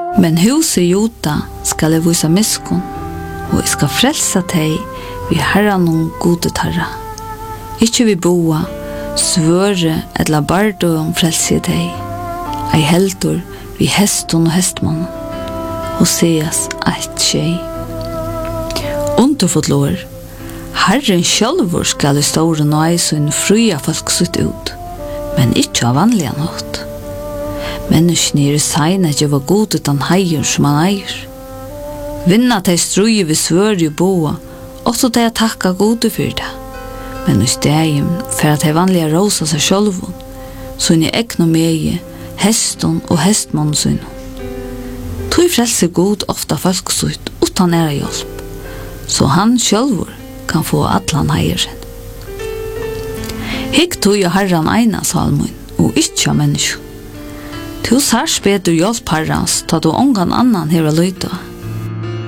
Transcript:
Men huset Jota skal jeg vise miskun, og jeg skal frelsa teg vi herran og gode tarra. Ikke vi boa, svøre etla bardo om frelse teg. Ei heldur vi hestun og hestmannen. Hoseas 1:6. Underfotlår, Herren sjálvur skal I store nøysun fria folk sitt ut, men ikke av vanlige nått. Menneskene I segnet gjeva god utan heier som han eier. Vinna teg struje vi svør I boa, også teg takka gode for det. Men I stedet for at teg vanlige rosa seg sjálvun, så I egnu meie, heston og hestmannen sin. Tog frelse god ofta folk sitt utan hjelp, så han sjálvur kan få atlan heieren. Hikk tog jo herran eina salmun, og ikkje menneske. Tu sars betur hjelp herrans, ta du ongan annan her a løyta.